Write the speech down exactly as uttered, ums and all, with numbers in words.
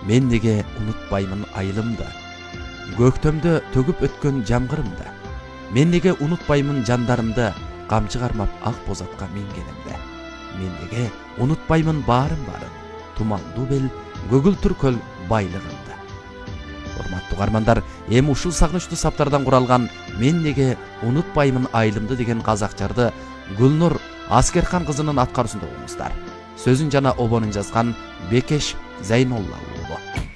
мен неге унутпаймын айылымды, көктөмдө төгүп өткөн жамгырымды. Мен неге унутпаймын жандарымды, камчы кармап ак бозатка мингенимди. Мен неге унутпаймын баарын барын, тумандуу бел көгүлтүр көл байлыгымды. Урматтуу угармандар, эми ушул сагынычтуу саптардан куралган мен неге унутпаймын айылымды деген казак жарды Гүлнур Аскерхан кызынын аткаруусунда угуңуздар. Сөзүн жана обонун жазган Бекеш Зайнолла уулу.